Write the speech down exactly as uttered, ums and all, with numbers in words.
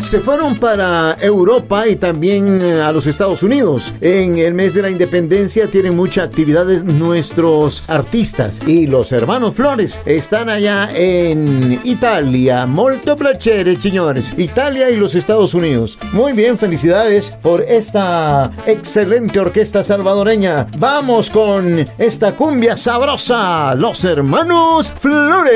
se fueron para Europa y también a los Estados Unidos. En el mes de la independencia tienen muchas actividades nuestros artistas, y los hermanos Flores están allá en Italia. Molto piacere, señores. Italia y los Estados Unidos. Muy bien, felicidades por esta excelente orquesta salvadoreña. Vamos con esta cumbia sabrosa, los hermanos Flores.